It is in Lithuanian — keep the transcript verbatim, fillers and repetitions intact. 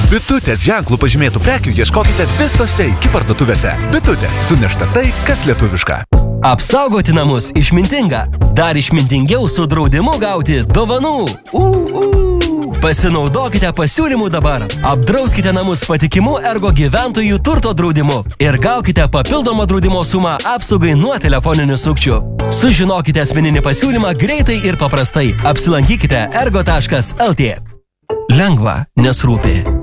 Bitutės ženklų pažymėtų prekių ieškokite visose iki parduotuvėse. Bitutė. Sunešta tai, kas lietuviška. Apsaugoti namus išmintinga. Dar išmintingiau su draudimu gauti dovanų. U, u. Pasinaudokite pasiūlymų dabar. Apdrauskite namus patikimu Ergo gyventojų turto draudimu ir gaukite papildomą draudimo sumą apsaugai nuo telefoninių sukčių. Sužinokite asmeninį pasiūlymą greitai ir paprastai. Apsilankykite ergo taškas lt. Lengva, nes rūpi.